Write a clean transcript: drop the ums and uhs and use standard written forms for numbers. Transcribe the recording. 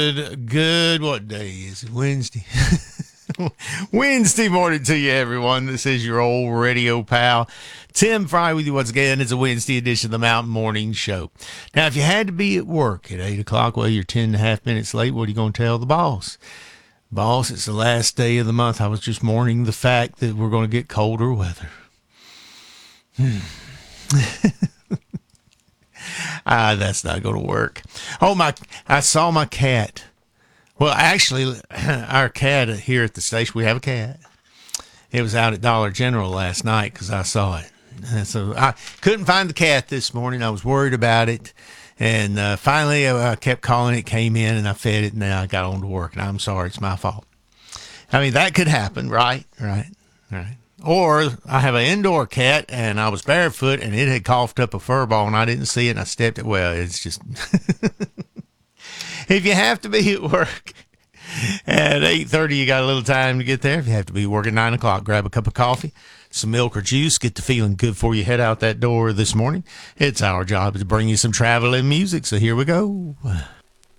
Good. What day is it? Wednesday. Wednesday morning to you, everyone. This is your old radio pal, Tim Fry, with you once again. It's a Wednesday edition of the Mountain Morning Show. Now, if you had to be at work at 8 o'clock, well, you're 10.5 minutes late. What are you going to tell the boss? Boss, it's the last day of the month. I was just mourning the fact that we're going to get colder weather. That's not going to work. I saw my cat. Well, actually, our cat here at the station, we have a cat. It was out at Dollar General last night because I saw it. And so I couldn't find the cat this morning. I was worried about it. And finally, I kept calling. It came in, and I fed it, and then I got on to work. And I'm sorry, it's my fault. I mean, that could happen, right? Right. Or I have an indoor cat, and I was barefoot, and it had coughed up a fur ball, and I didn't see it, and I stepped it. Well, it's just... If you have to be at work at 8:30, you got a little time to get there. If you have to be working 9 o'clock, grab a cup of coffee, some milk or juice, get to feeling good before you head out that door this morning. It's our job to bring you some travel and music, so here we go.